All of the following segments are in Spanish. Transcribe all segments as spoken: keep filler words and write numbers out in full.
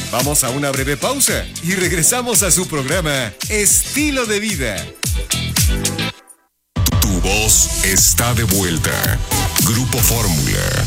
Vamos a una breve pausa y regresamos a su programa Estilo de Vida. Tu voz está de vuelta. Grupo Fórmula.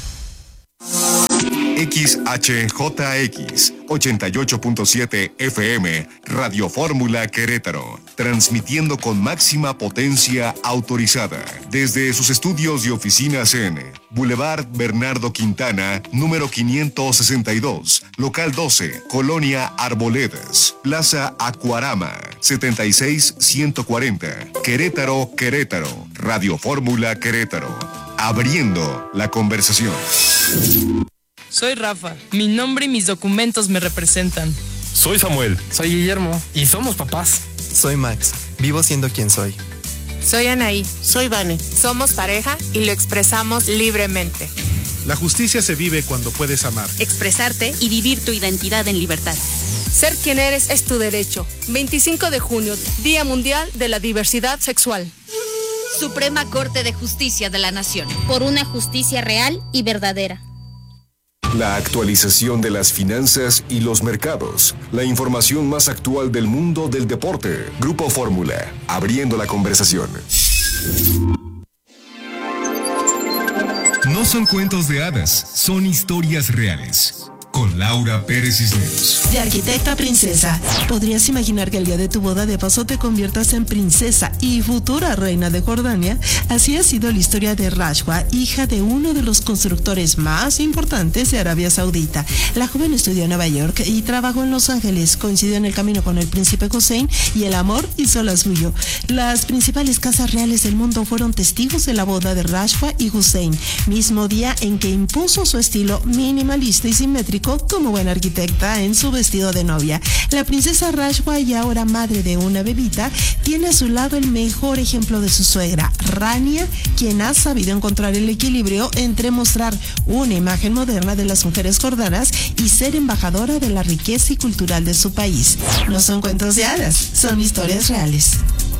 X H J X ochenta y ocho punto siete F M, Radio Fórmula Querétaro, transmitiendo con máxima potencia autorizada desde sus estudios y oficinas en Boulevard Bernardo Quintana, número quinientos sesenta y dos, local doce, Colonia Arboledas, Plaza Acuarama, setenta y seis ciento cuarenta, Querétaro, Querétaro, Radio Fórmula Querétaro, abriendo la conversación. Soy Rafa, mi nombre y mis documentos me representan. Soy Samuel. Soy Guillermo y somos papás. Soy Max, vivo siendo quien soy. Soy Anaí. Soy Vane. Somos pareja y lo expresamos libremente. La justicia se vive cuando puedes amar, expresarte y vivir tu identidad en libertad. Ser quien eres es tu derecho. veinticinco de junio, Día Mundial de la Diversidad Sexual. Suprema Corte de Justicia de la Nación. Por una justicia real y verdadera. La actualización de las finanzas y los mercados. La información más actual del mundo del deporte. Grupo Fórmula, abriendo la conversación. No son cuentos de hadas, son historias reales. Con Laura Pérez Cisneros. De arquitecta a princesa, ¿podrías imaginar que el día de tu boda de paso te conviertas en princesa y futura reina de Jordania? Así ha sido la historia de Rashwa, hija de uno de los constructores más importantes de Arabia Saudita. La joven estudió en Nueva York y trabajó en Los Ángeles, coincidió en el camino con el príncipe Hussein y el amor hizo la suyo. Las principales casas reales del mundo fueron testigos de la boda de Rashwa y Hussein, mismo día en que impuso su estilo minimalista y simétrico como buena arquitecta en su vestido de novia. La princesa Rashwa, y ahora madre de una bebita, tiene a su lado el mejor ejemplo de su suegra, Rania, quien ha sabido encontrar el equilibrio entre mostrar una imagen moderna de las mujeres jordanas y ser embajadora de la riqueza y cultural de su país. No son cuentos de hadas, son historias reales.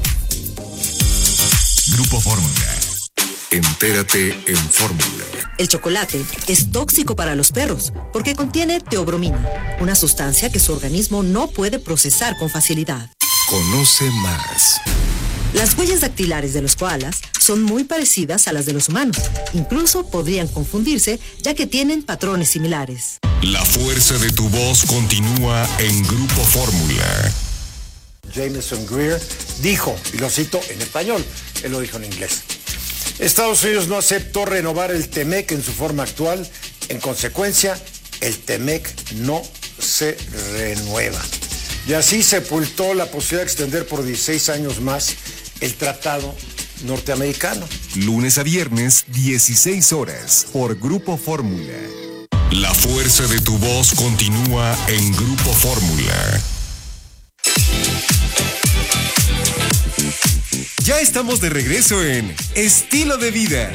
Grupo Fórmula. Entérate en Fórmula. El chocolate es tóxico para los perros porque contiene teobromina, una sustancia que su organismo no puede procesar con facilidad. Conoce más. Las huellas dactilares de los koalas son muy parecidas a las de los humanos. Incluso podrían confundirse ya que tienen patrones similares. La fuerza de tu voz continúa en Grupo Fórmula. Jameson Greer dijo, y lo cito en español, él lo dijo en inglés: Estados Unidos no aceptó renovar el TEMEC en su forma actual. En consecuencia, el TEMEC no se renueva. Y así sepultó la posibilidad de extender por dieciséis años más el tratado norteamericano. Lunes a viernes, dieciséis horas, por Grupo Fórmula. La fuerza de tu voz continúa en Grupo Fórmula. Ya estamos de regreso en Estilo de Vida.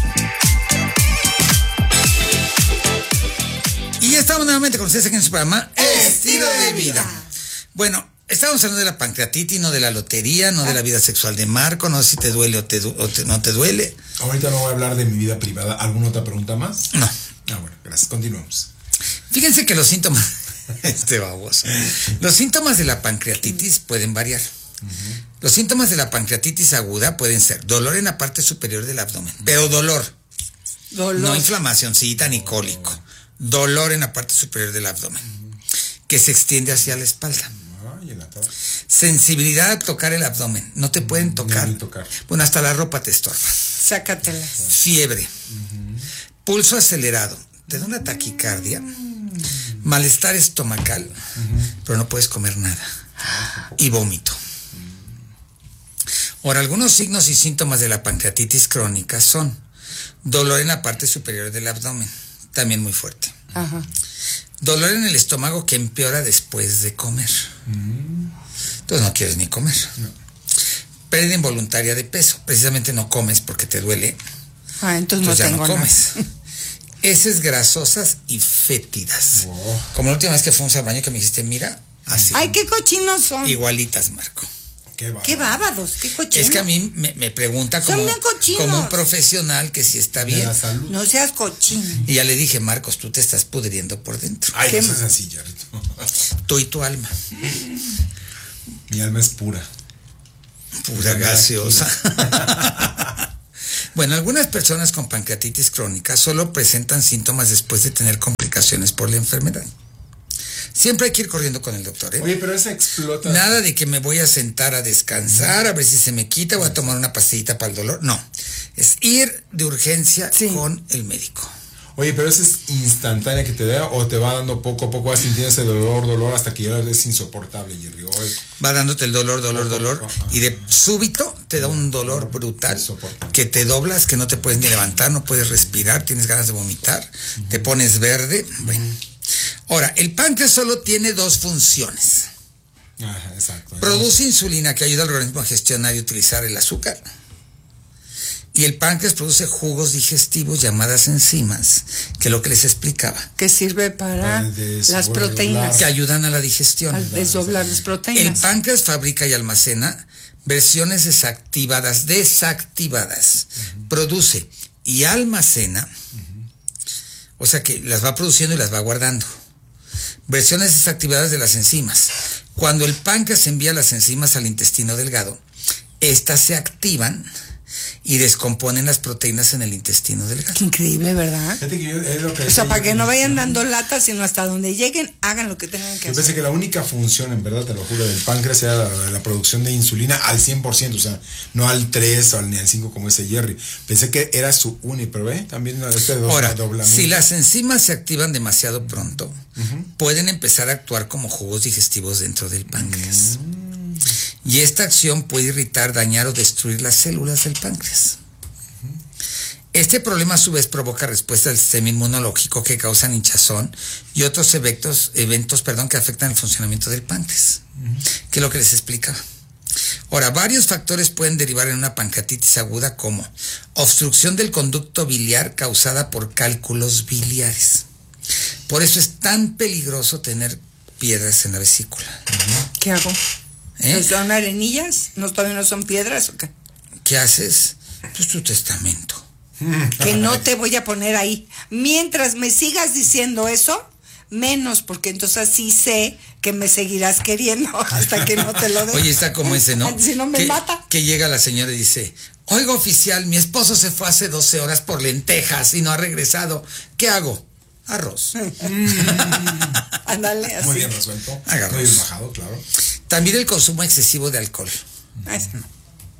Y ya estamos nuevamente con ustedes aquí en su programa Estilo de Vida. Bueno, estamos hablando de la pancreatitis, no de la lotería, no de la vida sexual de Marco, no sé si te duele o, te, o te, no te duele. Ahorita no voy a hablar de mi vida privada. ¿Alguna otra pregunta más? No. Ah, bueno, gracias. Continuamos. Fíjense que los síntomas, este baboso, los síntomas de la pancreatitis pueden variar. Uh-huh. Los síntomas de la pancreatitis aguda pueden ser dolor en la parte superior del abdomen, pero dolor, dolor. No inflamacióncita ni cólico, dolor en la parte superior del abdomen, que se extiende hacia la espalda. Sensibilidad a tocar el abdomen, no te pueden tocar. tocar. Bueno, hasta la ropa te estorba. Sácatelas. Fiebre, uh-huh. Pulso acelerado, te da una taquicardia, uh-huh. Malestar estomacal, uh-huh. Pero no puedes comer nada, y vómito. Ahora, algunos signos y síntomas de la pancreatitis crónica son dolor en la parte superior del abdomen, también muy fuerte. Ajá. Dolor en el estómago que empeora después de comer. Mm. Entonces no quieres ni comer. No. Pérdida involuntaria de peso. Precisamente no comes porque te duele. Ah, entonces, entonces no ya tengo no comes. Nada. Heces grasosas y fétidas. Oh. Como la última vez que fuimos al baño que me dijiste, mira, así. Ay, qué cochinos son. Igualitas, Marco. Qué bábados, qué, bábados, qué cochinos. Es que a mí me, me pregunta como, como un profesional que si está bien. No seas cochino. Y ya le dije, Marcos, tú te estás pudriendo por dentro. Ay, eso es así, Jarrito. Tú y tu alma. Mi alma es pura. Pura gaseosa. Bueno, algunas personas con pancreatitis crónica solo presentan síntomas después de tener complicaciones por la enfermedad. Siempre hay que ir corriendo con el doctor, ¿eh? Oye, pero esa explota. Nada de que me voy a sentar a descansar, a ver si se me quita, voy a tomar una pastillita para el dolor. No, es ir de urgencia sí. con el médico. Oye, pero esa es instantánea que te da o te va dando poco a poco, vas sintiendo ese dolor, dolor, hasta que ya es insoportable, Jerry. Oye. Va dándote el dolor, dolor, dolor, y de súbito te da un dolor brutal, que te doblas, que no te puedes ni levantar, no puedes respirar, tienes ganas de vomitar, uh-huh. te pones verde, bueno. Ahora, el páncreas solo tiene dos funciones. Ajá, exacto. Produce insulina que ayuda al organismo a gestionar y utilizar el azúcar. Y el páncreas produce jugos digestivos llamadas enzimas, que es lo que les explicaba. Que sirve para las proteínas. Que ayudan a la digestión. Al desdoblar las proteínas. El páncreas fabrica y almacena versiones desactivadas, desactivadas. Uh-huh. Produce y almacena, uh-huh. o sea que las va produciendo y las va guardando. Versiones desactivadas de las enzimas. Cuando el páncreas envía las enzimas al intestino delgado, estas se activan y descomponen las proteínas en el intestino delgado. Qué increíble, ¿verdad? Que yo, lo que o sea, para que no vayan dando latas, sino hasta donde lleguen, hagan lo que tengan que yo hacer. Yo pensé que la única función, en verdad, te lo juro, del páncreas era la, la producción de insulina al cien por ciento, o sea, no al tres o ni al cinco como ese Jerry. Pensé que era su único, pero ve, también este dos Ahora, si las enzimas se activan demasiado pronto, uh-huh. pueden empezar a actuar como jugos digestivos dentro del páncreas. Uh-huh. Y esta acción puede irritar, dañar o destruir las células del páncreas. Este problema a su vez provoca respuestas del sistema inmunológico que causan hinchazón y otros eventos, eventos perdón, que afectan el funcionamiento del páncreas, uh-huh. que es lo que les explicaba. Ahora, varios factores pueden derivar en una pancreatitis aguda como obstrucción del conducto biliar causada por cálculos biliares. Por eso es tan peligroso tener piedras en la vesícula. Uh-huh. ¿Qué hago? ¿Eh? ¿Son arenillas? ¿No, todavía no son piedras o qué? ¿Qué haces? Pues tu testamento. Que no te voy a poner ahí. Mientras me sigas diciendo eso, menos, porque entonces sí sé que me seguirás queriendo hasta que no te lo dé. Oye, está como ese, ¿no? Si no me que, mata. Que llega la señora y dice, oiga, oficial, mi esposo se fue hace doce horas por lentejas y no ha regresado. ¿Qué hago? Arroz. Ándale, así. Muy bien resuelto. Haga muy bien bajado, claro. También el consumo excesivo de alcohol. Ah, eso no.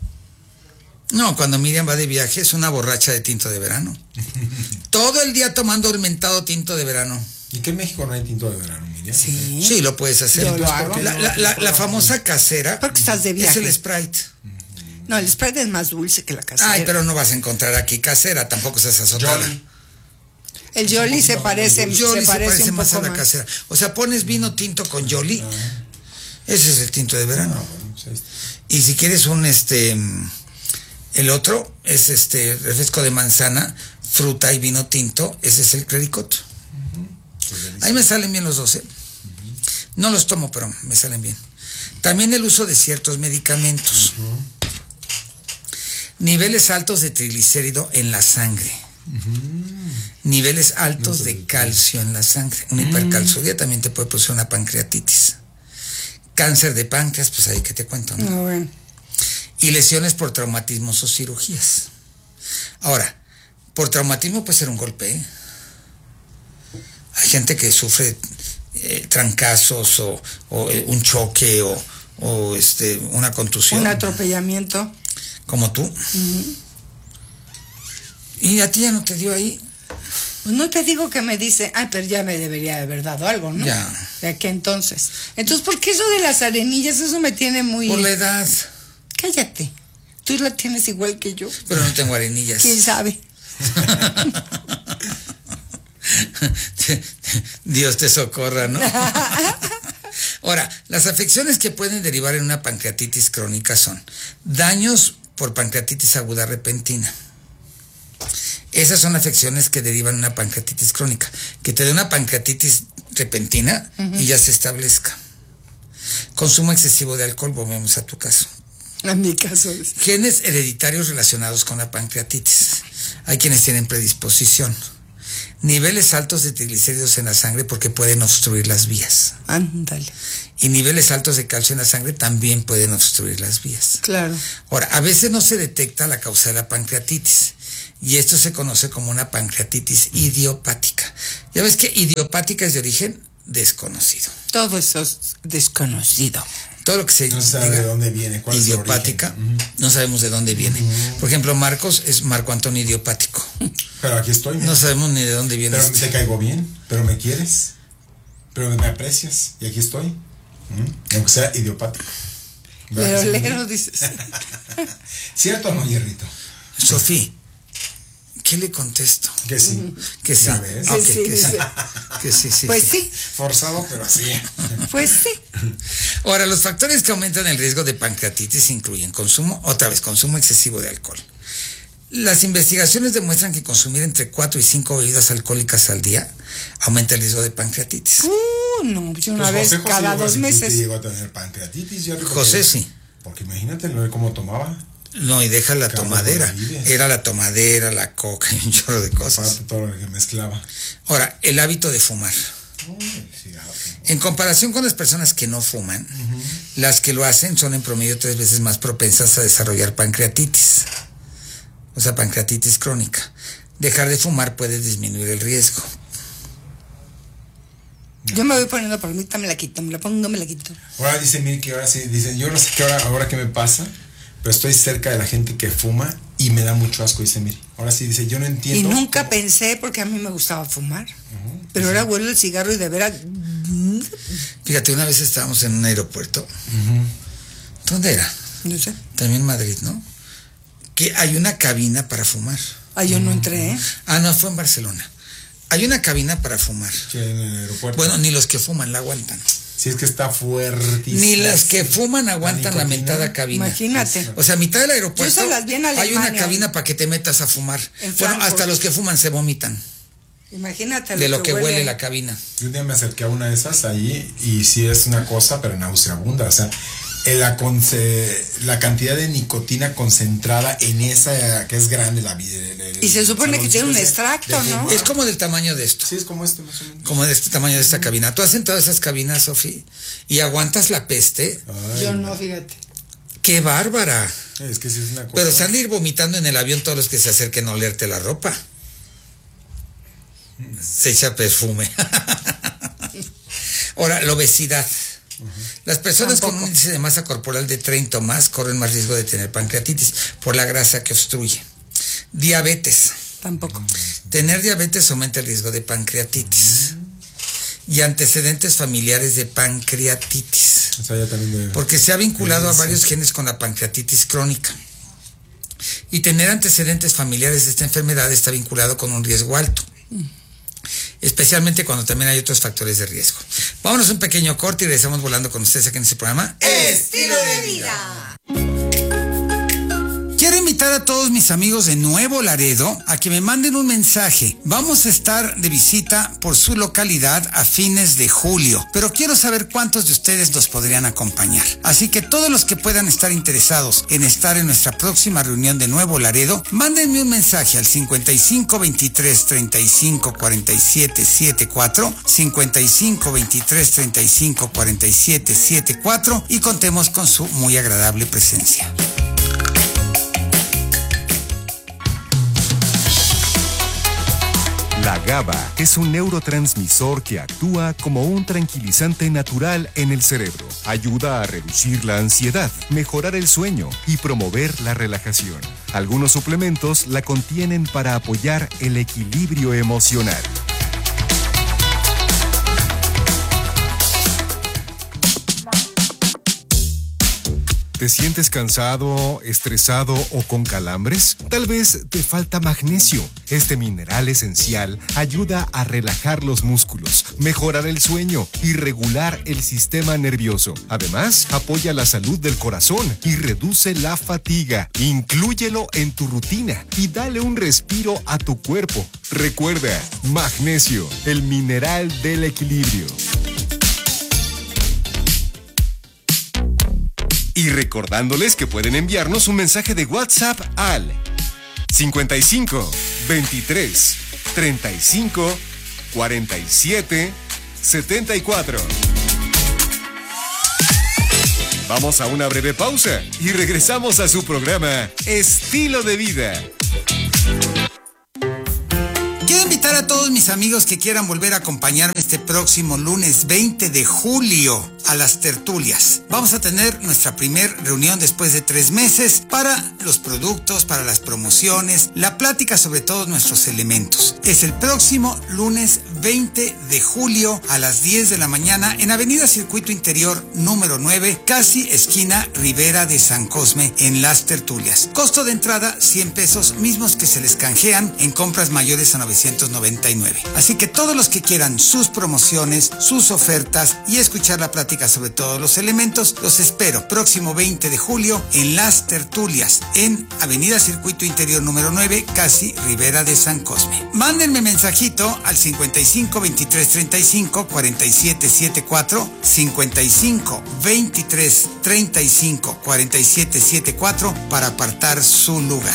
No, cuando Miriam va de viaje es una borracha de tinto de verano. Todo el día tomando fermentado tinto de verano. ¿Y qué en México no hay tinto de verano, Miriam? Sí. Sí, lo puedes hacer. Yo lo hago. La, la, la, la famosa casera. Porque estás de viaje. Es el Sprite. No, el Sprite es más dulce que la casera. Ay, pero no vas a encontrar aquí casera, tampoco seas azotada. El Jolly se parece, Jolly se parece, se parece un más poco a la más. casera. O sea, pones vino tinto con Jolly. Ah. Ese es el tinto de verano. Ah, bueno, sí. Y si quieres un este el otro es este refresco de manzana, fruta y vino tinto, ese es el Clericot. Uh-huh. Ahí me salen bien los dos, ¿eh? Uh-huh. No los tomo, pero me salen bien. También el uso de ciertos medicamentos. Uh-huh. Niveles altos de triglicérido en la sangre. Uh-huh. Niveles altos no de calcio en la sangre. Una uh-huh. hipercalciuria también te puede producir una pancreatitis. Cáncer de páncreas, pues ahí que te cuento, ¿no? No, bueno. Y lesiones por traumatismos o cirugías. Ahora, por traumatismo puede ser un golpe, ¿eh? Hay gente que sufre eh, trancazos o, o eh, un choque o, o este, una contusión. Un atropellamiento. Como tú. Uh-huh. ¿Y a ti ya no te dio ahí? Pues no te digo que me dice, ay, pero ya me debería de haber dado algo, ¿no? Ya. ¿De qué entonces? Entonces, ¿por qué eso de las arenillas? Eso me tiene muy... Por la edad. Cállate. Tú la tienes igual que yo. Pero no tengo arenillas. ¿Quién sabe? Dios te socorra, ¿no? Ahora, las afecciones que pueden derivar en una pancreatitis crónica son daños por pancreatitis aguda repentina. Esas son afecciones que derivan en una pancreatitis crónica, que te dé una pancreatitis repentina uh-huh. y ya se establezca. Consumo excesivo de alcohol, volvemos a tu caso. En mi caso es. Genes hereditarios relacionados con la pancreatitis. Hay quienes tienen predisposición. niveles altos de triglicéridos en la sangre porque pueden obstruir las vías. Ándale. Y niveles altos de calcio en la sangre también pueden obstruir las vías. Claro. Ahora, a veces no se detecta la causa de la pancreatitis. Y esto se conoce como una pancreatitis idiopática. Ya ves que idiopática es de origen desconocido. Todo eso es desconocido. Todo lo que se no se sabe de dónde viene, cuál idiopática, es su origen. No sabemos de dónde viene. Uh-huh. Por ejemplo, Marcos es Marco Antonio idiopático. Pero aquí estoy. Mira. No sabemos ni de dónde viene. Pero este. te caigo bien, pero me quieres, pero me aprecias y aquí estoy. ¿Mm? Aunque sea idiopático. Lero, lero, dices. ¿Cierto o no, Hierrito? Sofía, ¿qué le contesto? Que sí. Que sí. ¿Ves? Okay, que sí, que, sí. sí. que sí, sí. Pues sí. sí. Forzado, pero sí. Pues sí. Ahora, los factores que aumentan el riesgo de pancreatitis incluyen consumo, otra vez, consumo excesivo de alcohol. Las investigaciones demuestran que consumir entre cuatro y cinco bebidas alcohólicas al día aumenta el riesgo de pancreatitis. Uh, no, yo una pues vez José, José cada llegó dos así, meses. Llegó a tener pancreatitis. Ya José porque, sí. Porque imagínate cómo tomaba. No, y deja la Carlos tomadera. Rodríguez. Era la tomadera, la coca y un chorro de cosas. Aparte todo lo que mezclaba. Ahora, el hábito de fumar. Oh, sí, en comparación con las personas que no fuman, uh-huh. las que lo hacen son en promedio tres veces más propensas a desarrollar pancreatitis. O sea, pancreatitis crónica. Dejar de fumar puede disminuir el riesgo. Yo me voy poniendo por mí, me la quito, me la pongo, me la quito. Ahora dice Mir que ahora sí, dicen, yo no sé qué ahora, ahora qué me pasa, pero estoy cerca de la gente que fuma y me da mucho asco, dice Mir. Ahora sí dice, yo no entiendo. Y nunca cómo... pensé porque a mí me gustaba fumar. Uh-huh, pero sí. ahora huelo el cigarro y de veras. Fíjate, una vez estábamos en un aeropuerto. Uh-huh. ¿Dónde era? No sé. También en Madrid, ¿no? Que hay una cabina para fumar. Ah, yo no entré, ¿eh? Ah, no, fue en Barcelona. Hay una cabina para fumar. Sí, en el aeropuerto. Bueno, ni los que fuman la aguantan. Sí, es que está fuertísimo. Ni las que fuman aguantan la, la mentada cabina. Imagínate. O sea, a mitad del aeropuerto yo se las vi en Alemania, hay una cabina para que te metas a fumar. Bueno, Frankfurt. Hasta los que fuman se vomitan. Imagínate. De lo lo que, que huele. huele la cabina. Yo un día me acerqué a una de esas ahí y sí es una cosa, pero nauseabunda. O sea, la, conce, la cantidad de nicotina concentrada en esa que es grande la vida. Y se supone que tiene un extracto, ¿no? Es como del tamaño de esto. Sí, es como este más o menos. Como de este tamaño de esta mm. cabina. Tú has entrado a esas cabinas, Sofía, y aguantas la peste. Ay, yo no, fíjate. ¡Qué bárbara! Es que sí es una cosa. Pero se han de ir vomitando en el avión todos los que se acerquen a olerte la ropa. Mm. Se echa perfume. Ahora, la obesidad. Uh-huh. Las personas Tampoco. con un índice de masa corporal de treinta o más corren más riesgo de tener pancreatitis por la grasa que obstruye. Diabetes. Tampoco. Tener diabetes aumenta el riesgo de pancreatitis. Uh-huh. Y antecedentes familiares de pancreatitis. O sea, ya también de... Porque se ha vinculado a varios genes con la pancreatitis crónica. Y tener antecedentes familiares de esta enfermedad está vinculado con un riesgo alto. Uh-huh. Especialmente cuando también hay otros factores de riesgo. Vámonos a un pequeño corte y regresamos volando con ustedes aquí en este programa Estilo de Vida. Quiero invitar a todos mis amigos de Nuevo Laredo a que me manden un mensaje. Vamos a estar de visita por su localidad a fines de julio, pero quiero saber cuántos de ustedes nos podrían acompañar. Así que todos los que puedan estar interesados en estar en nuestra próxima reunión de Nuevo Laredo, mándenme un mensaje al cincuenta y cinco veintitrés treinta y cinco cuarenta y siete setenta y cuatro, cincuenta y cinco veintitrés treinta y cinco cuarenta y siete setenta y cuatro y contemos con su muy agradable presencia. La GABA es un neurotransmisor que actúa como un tranquilizante natural en el cerebro. Ayuda a reducir la ansiedad, mejorar el sueño y promover la relajación. Algunos suplementos la contienen para apoyar el equilibrio emocional. ¿Te sientes cansado, estresado o con calambres? Tal vez te falta magnesio. Este mineral esencial ayuda a relajar los músculos, mejorar el sueño y regular el sistema nervioso. Además, apoya la salud del corazón y reduce la fatiga. Inclúyelo en tu rutina y dale un respiro a tu cuerpo. Recuerda, magnesio, el mineral del equilibrio. Y recordándoles que pueden enviarnos un mensaje de WhatsApp al cincuenta y cinco veintitrés treinta y cinco, cuarenta y siete, setenta y cuatro. Vamos a una breve pausa y regresamos a su programa Estilo de Vida. Quiero invitar a todos mis amigos que quieran volver a acompañarme este próximo lunes veinte de julio a las tertulias. Vamos a tener nuestra primer reunión después de tres meses para los productos, para las promociones, la plática sobre todos nuestros elementos. Es el próximo lunes veinte de julio a las diez de la mañana en Avenida Circuito Interior número nueve, casi esquina Ribera de San Cosme, en las tertulias. Costo de entrada cien pesos, mismos que se les canjean en compras mayores a novecientos noventa y nueve. Así que todos los que quieran sus promociones, sus ofertas y escuchar la plática sobre todos los elementos, los espero próximo veinte de julio en las tertulias en Avenida Circuito Interior número nueve, casi Ribera de San Cosme. Mándenme mensajito al cincuenta y cinco, veintitrés, treinta y cinco, cuarenta y siete setenta y cuatro, cincuenta y cinco, veintitrés, treinta y cinco, cuarenta y siete setenta y cuatro para apartar su lugar.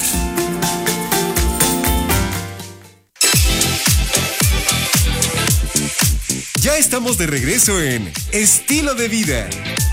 Ya estamos de regreso en Estilo de Vida.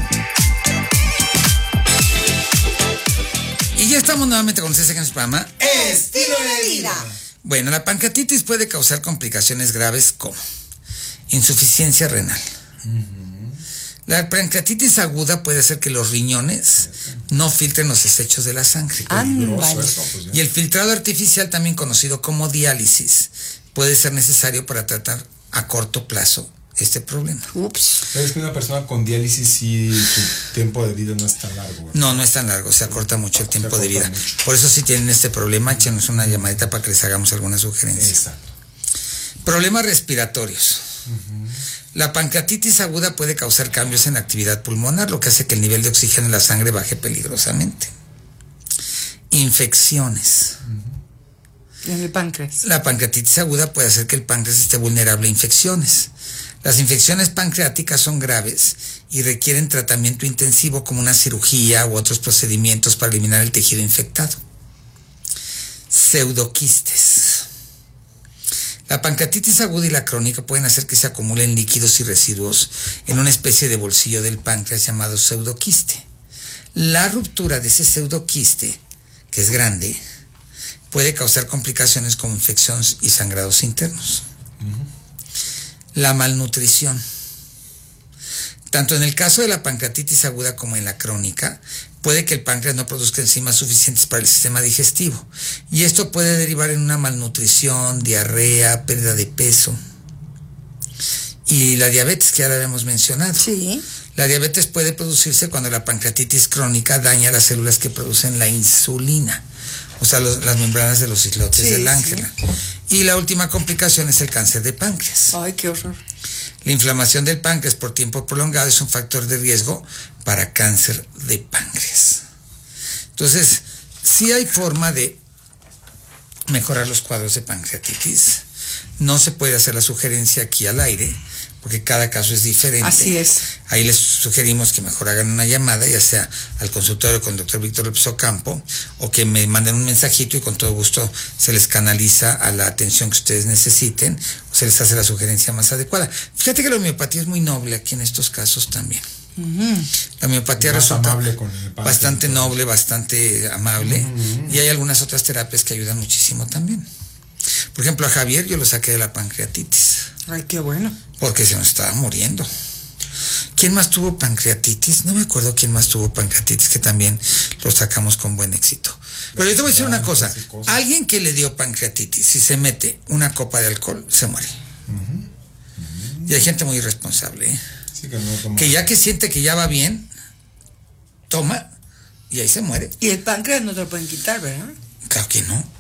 Y ya estamos nuevamente con ustedes en el programa Estilo de Vida. Bueno, la pancreatitis puede causar complicaciones graves como insuficiencia renal. Uh-huh. La pancreatitis aguda puede hacer que los riñones no filtren los desechos de la sangre. Ah, vale. Y el filtrado artificial, también conocido como diálisis, puede ser necesario para tratar a corto plazo este problema. Ups. Pero es que una persona con diálisis sí su tiempo de vida no es tan largo, ¿verdad? No, no es tan largo, se acorta mucho el tiempo de vida. Mucho. Por eso si tienen este problema, échenos una llamadita para que les hagamos algunas sugerencias. Exacto. Problemas respiratorios. Uh-huh. La pancreatitis aguda puede causar cambios en la actividad pulmonar, lo que hace que el nivel de oxígeno en la sangre baje peligrosamente. Infecciones. Uh-huh. En el páncreas. La pancreatitis aguda puede hacer que el páncreas esté vulnerable a infecciones. Las infecciones pancreáticas son graves y requieren tratamiento intensivo como una cirugía u otros procedimientos para eliminar el tejido infectado. Pseudoquistes. La pancreatitis aguda y la crónica pueden hacer que se acumulen líquidos y residuos en una especie de bolsillo del páncreas llamado pseudoquiste. La ruptura de ese pseudoquiste, que es grande, puede causar complicaciones como infecciones y sangrados internos. Uh-huh. La malnutrición. Tanto en el caso de la pancreatitis aguda como en la crónica, puede que el páncreas no produzca enzimas suficientes para el sistema digestivo. Y esto puede derivar en una malnutrición, diarrea, pérdida de peso. Y la diabetes, que ya la habíamos mencionado. Sí. La diabetes puede producirse cuando la pancreatitis crónica daña las células que producen la insulina. O sea, los, las membranas de los islotes sí, del ángela. Sí. Y la última complicación es el cáncer de páncreas. Ay, qué horror. La inflamación del páncreas por tiempo prolongado es un factor de riesgo para cáncer de páncreas. Entonces, sí hay forma de mejorar los cuadros de pancreatitis. No se puede hacer la sugerencia aquí al aire, porque cada caso es diferente. Así es. Ahí les sugerimos que mejor hagan una llamada, ya sea al consultorio con el doctor Víctor López Ocampo, o que me manden un mensajito y con todo gusto se les canaliza a la atención que ustedes necesiten, o se les hace la sugerencia más adecuada. Fíjate que la homeopatía es muy noble aquí en estos casos también. Uh-huh. La homeopatía resulta bastante noble, bastante amable, uh-huh. Y hay algunas otras terapias que ayudan muchísimo también. Por ejemplo, a Javier yo lo saqué de la pancreatitis. Ay, qué bueno. Porque se nos estaba muriendo. ¿Quién más tuvo pancreatitis? No me acuerdo quién más tuvo pancreatitis, que también lo sacamos con buen éxito. Pero yo te voy a decir una cosa. Alguien que le dio pancreatitis, si se mete una copa de alcohol, se muere. Uh-huh. Uh-huh. Y hay gente muy irresponsable, ¿eh? Sí, que, no que ya que siente que ya va bien, toma y ahí se muere. Y el páncreas no te lo pueden quitar, ¿verdad? Claro que no.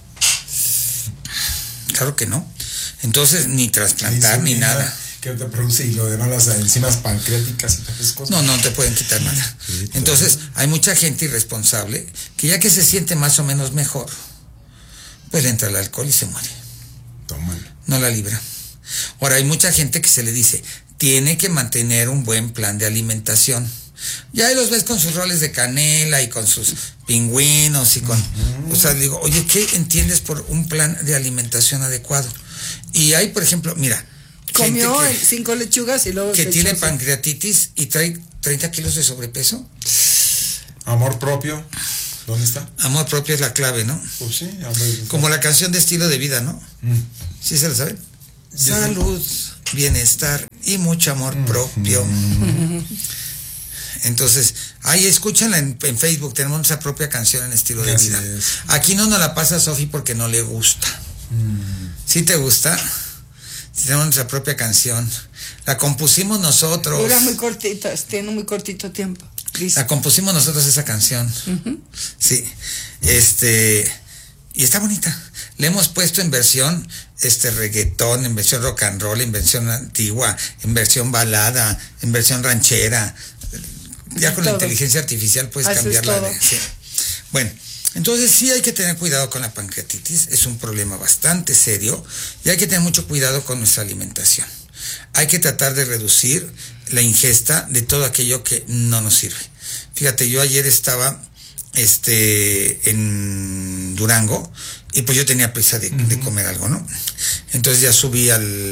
Claro que no. Entonces, ni trasplantar, ni nada. Que te produce y lo demás, las enzimas pancreáticas y todas esas cosas. No, no te pueden quitar nada. Sí, entonces, hay mucha gente irresponsable que ya que se siente más o menos mejor, pues le entra el alcohol y se muere. Tómalo. No la libra. Ahora, hay mucha gente que se le dice, tiene que mantener un buen plan de alimentación. Ya ahí los ves con sus roles de canela y con sus pingüinos y con... Uh-huh. O sea, digo, oye, ¿qué entiendes por un plan de alimentación adecuado? Y hay, por ejemplo, mira. Comió que, cinco lechugas y luego... Que tiene echó pancreatitis y trae treinta kilos de sobrepeso. Amor propio. ¿Dónde está? Amor propio es la clave, ¿no? Pues sí. Amor... Como la canción de Estilo de Vida, ¿no? Mm. ¿Sí se la saben? Salud, bienestar y mucho amor mm. propio. Mm. Entonces, ahí escúchanla en, en Facebook, tenemos nuestra propia canción en Estilo de Vida. Es. Aquí no nos la pasa Sofi porque no le gusta. Mm. ¿Sí te gusta? Tenemos nuestra propia canción. La compusimos nosotros. Dura muy cortita, tiene muy cortito tiempo. Listo. La compusimos nosotros esa canción. Uh-huh. Sí. Este, y está bonita. Le hemos puesto en versión este reggaetón, en versión rock and roll, en versión antigua, en versión balada, en versión ranchera. Ya con todo. La inteligencia artificial puedes Así cambiarla de. Sí. Bueno, entonces sí hay que tener cuidado con la pancreatitis, es un problema bastante serio y hay que tener mucho cuidado con nuestra alimentación. Hay que tratar de reducir la ingesta de todo aquello que no nos sirve. Fíjate, yo ayer estaba este en Durango y pues yo tenía prisa de, uh-huh. de comer algo, ¿no? Entonces ya subí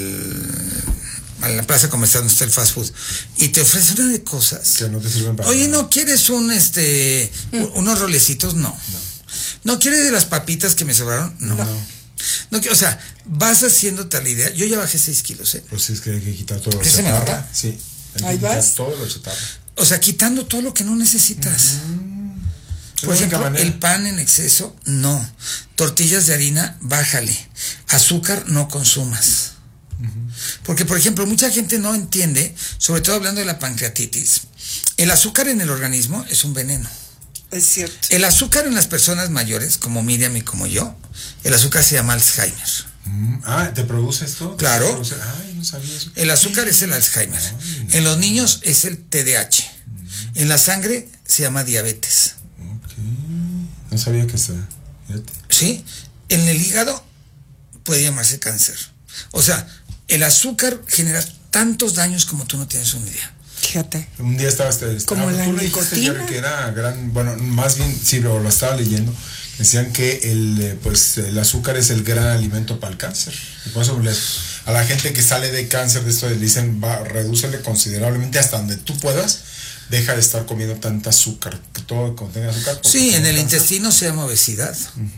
al a la plaza comercial donde está el fast food y te ofrecen una de cosas que no te sirven para oye, nada. ¿no quieres un este uh-huh. unos rolecitos? No. no. ¿No quieres de las papitas que me sobraron? No. no. no o sea, vas haciéndote la idea. Yo ya bajé seis kilos, ¿eh? Pues es que hay que quitar todo lo que se me nota. Sí. Hay Ahí que vas. quitar todo lo chatarra. O sea, quitando todo lo que no necesitas. Uh-huh. Por ejemplo, el pan en exceso, no. Tortillas de harina, bájale. Azúcar, no consumas. Uh-huh. Porque, por ejemplo, mucha gente no entiende, sobre todo hablando de la pancreatitis, el azúcar en el organismo es un veneno. Es cierto. El azúcar en las personas mayores, como Miriam y como yo, el azúcar se llama Alzheimer. Mm, ah, ¿te produce esto? Claro. ¿Te produce? Ay, no sabía eso. El azúcar es el Alzheimer. Ay, no. En los niños es el T D A H. Mm. En la sangre se llama diabetes. Ok. No sabía que se... Sí. En el hígado puede llamarse cáncer. O sea, el azúcar genera tantos daños como tú no tienes una idea. Fíjate. Un día estaba este, como la tú nicotina dijiste, que era gran, bueno, más bien sí lo, lo estaba leyendo. Decían que el pues el azúcar es el gran alimento para el cáncer. Y por eso les, a la gente que sale de cáncer de esto le dicen, va, redúcele considerablemente hasta donde tú puedas. Deja de estar comiendo tanta azúcar, que todo contenga azúcar. Sí, en el cáncer. Intestino se llama obesidad.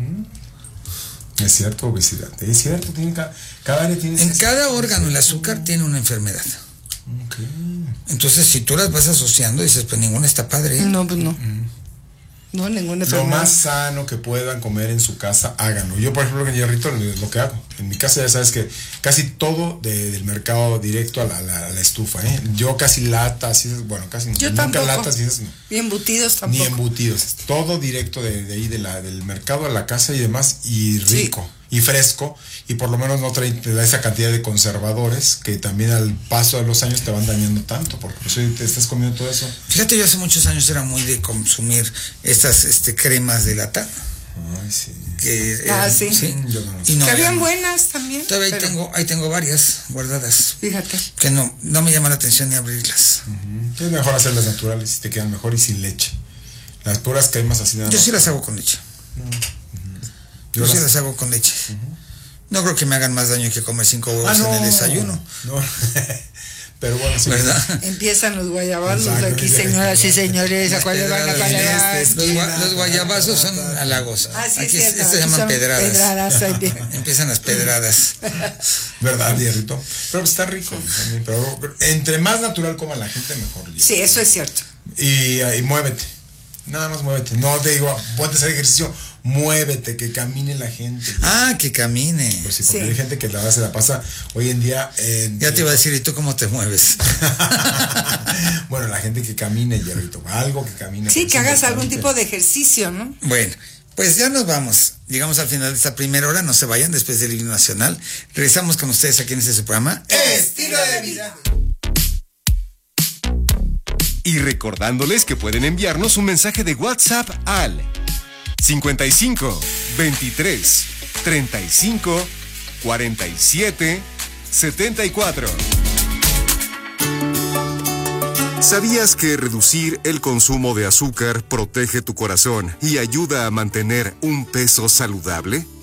Uh-huh. Es cierto, obesidad. Es cierto, tiene cada, cada área tiene. En cada órgano el azúcar uh-huh. tiene una enfermedad. Okay. Entonces, si tú las vas asociando, dices, pues ninguna está padre. No, pues no. Mm. No, ninguna enfermedad. Lo más sano que puedan comer en su casa, háganlo. Yo, por ejemplo, en Hierrito es lo que hago. En mi casa ya sabes que casi todo de, del mercado directo a la, la, a la estufa, ¿eh? Yo casi latas, bueno, casi Yo nunca tampoco. latas. Y, no. y embutidos tampoco. Ni embutidos. Todo directo de, de ahí, de la, del mercado a la casa y demás, y rico. Sí. Y fresco, y por lo menos no trae te da esa cantidad de conservadores que también al paso de los años te van dañando tanto, porque pues, te estás comiendo todo eso. Fíjate, yo hace muchos años era muy de consumir estas este, cremas de lata. Ay, sí. Que, ah, eh, sí. sí. Yo no, y no, que habían buenas también. Todavía pero... ahí, tengo, ahí tengo varias guardadas. Fíjate. Que no, no me llama la atención ni abrirlas. Uh-huh. Es mejor hacerlas naturales, te quedan mejor y sin leche. Las puras cremas así nada Yo más. sí las hago con leche. Uh-huh. Yo, Yo las... sí las hago con leche. Uh-huh. No creo que me hagan más daño que comer cinco huevos ah, no, en el desayuno. No. Pero bueno, sí. ¿Verdad? Empiezan los guayabazos aquí, señoras y señores. ¿A cuál le van? ¿A cuál le van? Los, gua- los guayabazos son halagos. Ah, sí, aquí cierto. Esto se llaman son pedradas. pedradas Empiezan las pedradas. ¿Verdad, Dierrito? Pero está rico. También, pero entre más natural coma la gente, mejor. Sí, eso es cierto. Y, y muévete. Nada más muévete. No te digo, ponte a hacer ejercicio. Muévete, que camine la gente. Ah, que camine. Pues sí, porque sí. Hay gente que la se la pasa hoy en día. En, ya te iba a decir, ¿y tú cómo te mueves? Bueno, la gente que camine, Hierrito, algo que camine. Sí, que hagas algún tipo de ejercicio, ¿no? Bueno, pues ya nos vamos. Llegamos al final de esta primera hora. No se vayan después del himno nacional. Regresamos con ustedes aquí en este su programa Estilo de Vida. Y recordándoles que pueden enviarnos un mensaje de WhatsApp al cincuenta y cinco, veintitrés, treinta y cinco, cuarenta y siete, setenta y cuatro. ¿Sabías que reducir el consumo de azúcar protege tu corazón y ayuda a mantener un peso saludable?